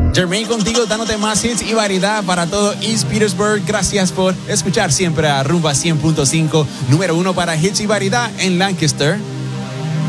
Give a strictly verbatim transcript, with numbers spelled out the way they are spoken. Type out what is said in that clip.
Jermaine contigo, dándote más hits y variedad para todo East Petersburg. Gracias por escuchar siempre a Rumba cien punto cinco, número uno para hits y variedad en Lancaster.